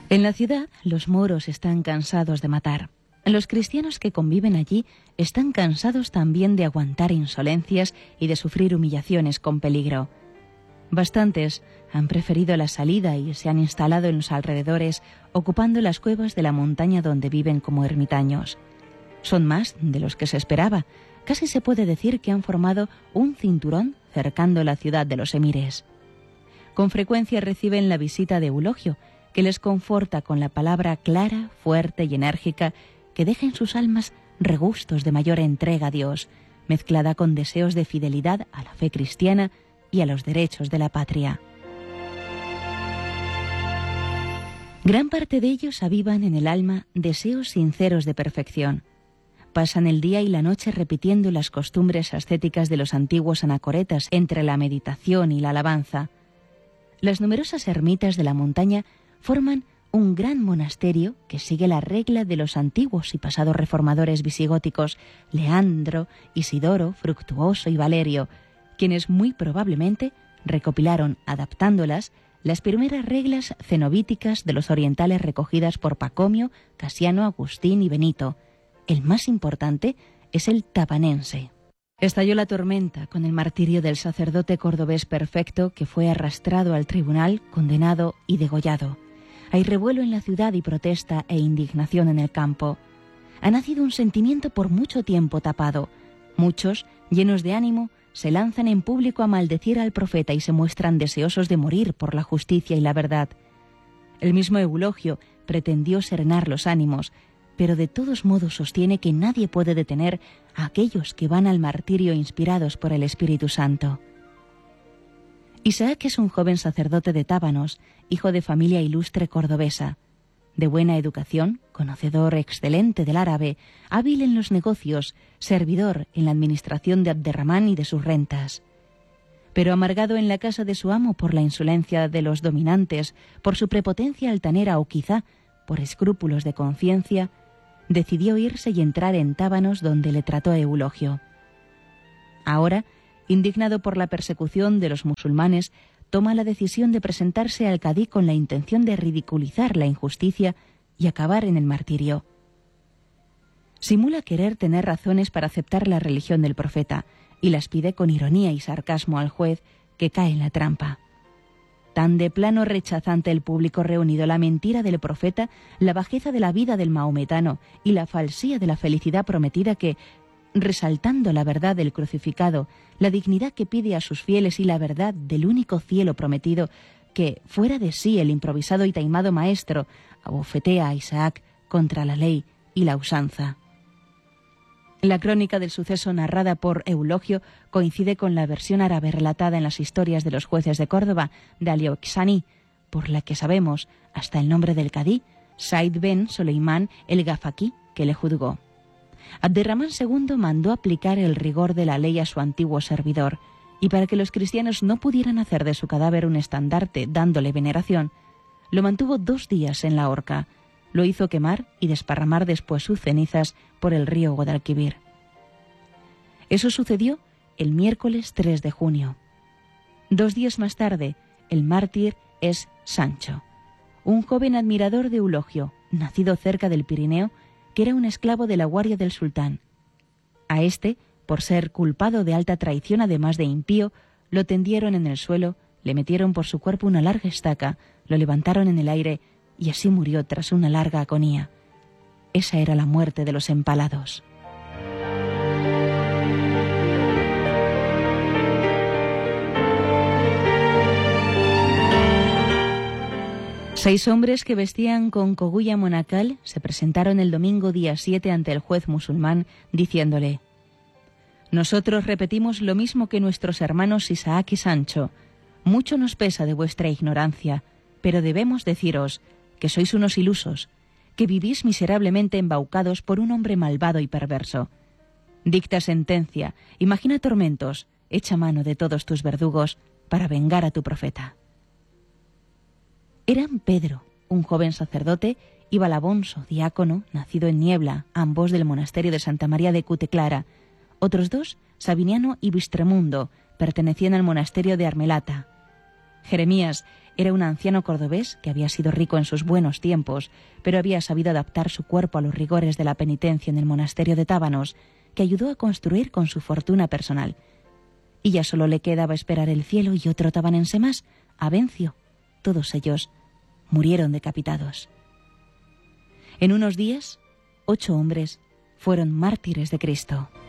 En la ciudad, los moros están cansados de matar. Los cristianos que conviven allí están cansados también de aguantar insolencias y de sufrir humillaciones con peligro. Bastantes han preferido la salida y se han instalado en los alrededores, ocupando las cuevas de la montaña donde viven como ermitaños. Son más de los que se esperaba. Casi se puede decir que han formado un cinturón cercando la ciudad de los emires. Con frecuencia reciben la visita de Eulogio, que les conforta con la palabra clara, fuerte y enérgica que deja en sus almas regustos de mayor entrega a Dios, mezclada con deseos de fidelidad a la fe cristiana y a los derechos de la patria. Gran parte de ellos avivan en el alma deseos sinceros de perfección. Pasan el día y la noche repitiendo las costumbres ascéticas de los antiguos anacoretas entre la meditación y la alabanza. Las numerosas ermitas de la montaña forman un gran monasterio que sigue la regla de los antiguos y pasados reformadores visigóticos Leandro, Isidoro, Fructuoso y Valerio, quienes muy probablemente recopilaron, adaptándolas, las primeras reglas cenobíticas de los orientales recogidas por Pacomio, Casiano, Agustín y Benito. El más importante es el tabanense. Estalló la tormenta con el martirio del sacerdote cordobés Perfecto, que fue arrastrado al tribunal, condenado y degollado. Hay revuelo en la ciudad y protesta e indignación en el campo. Ha nacido un sentimiento por mucho tiempo tapado. Muchos, llenos de ánimo, se lanzan en público a maldecir al profeta y se muestran deseosos de morir por la justicia y la verdad. El mismo Eulogio pretendió serenar los ánimos, pero de todos modos sostiene que nadie puede detener a aquellos que van al martirio inspirados por el Espíritu Santo. Isaac es un joven sacerdote de Tábanos, hijo de familia ilustre cordobesa. De buena educación, conocedor excelente del árabe, hábil en los negocios, servidor en la administración de Abderramán y de sus rentas. Pero amargado en la casa de su amo por la insolencia de los dominantes, por su prepotencia altanera o quizá por escrúpulos de conciencia, decidió irse y entrar en Tábanos, donde le trató Eulogio. Ahora, indignado por la persecución de los musulmanes, toma la decisión de presentarse al cadí con la intención de ridiculizar la injusticia y acabar en el martirio. Simula querer tener razones para aceptar la religión del profeta y las pide con ironía y sarcasmo al juez, que cae en la trampa. Tan de plano rechaza ante el público reunido la mentira del profeta, la bajeza de la vida del mahometano y la falsía de la felicidad prometida que, resaltando la verdad del crucificado, la dignidad que pide a sus fieles y la verdad del único cielo prometido, que, fuera de sí el improvisado y taimado maestro, abofetea a Isaac contra la ley y la usanza. La crónica del suceso narrada por Eulogio coincide con la versión árabe relatada en las historias de los jueces de Córdoba de Alioxani, por la que sabemos hasta el nombre del cadí, Said ben Soleimán el Gafaqui, que le juzgó. Abderramán II mandó aplicar el rigor de la ley a su antiguo servidor, y para que los cristianos no pudieran hacer de su cadáver un estandarte dándole veneración, lo mantuvo 2 días en la horca, lo hizo quemar y desparramar después sus cenizas por el río Guadalquivir. Eso sucedió el miércoles 3 de junio. 2 días más tarde, el mártir es Sancho, un joven admirador de Eulogio, nacido cerca del Pirineo, que era un esclavo de la guardia del sultán. A este, por ser culpado de alta traición además de impío, lo tendieron en el suelo, le metieron por su cuerpo una larga estaca, lo levantaron en el aire y así murió tras una larga agonía. Esa era la muerte de los empalados. Seis hombres que vestían con cogulla monacal se presentaron el domingo día 7 ante el juez musulmán, diciéndole: «Nosotros repetimos lo mismo que nuestros hermanos Isaac y Sancho. Mucho nos pesa de vuestra ignorancia, pero debemos deciros que sois unos ilusos, que vivís miserablemente embaucados por un hombre malvado y perverso. Dicta sentencia, imagina tormentos, echa mano de todos tus verdugos para vengar a tu profeta». Eran Pedro, un joven sacerdote, y Balabonso, diácono, nacido en Niebla, ambos del monasterio de Santa María de Cuteclara. Otros 2, Sabiniano y Bistremundo, pertenecían al monasterio de Armelata. Jeremías Era un anciano cordobés que había sido rico en sus buenos tiempos, pero había sabido adaptar su cuerpo a los rigores de la penitencia en el monasterio de Tábanos, que ayudó a construir con su fortuna personal. Y ya solo le quedaba esperar el cielo y otro tabanense más, Avencio. Todos ellos murieron decapitados. En unos días, 8 hombres fueron mártires de Cristo.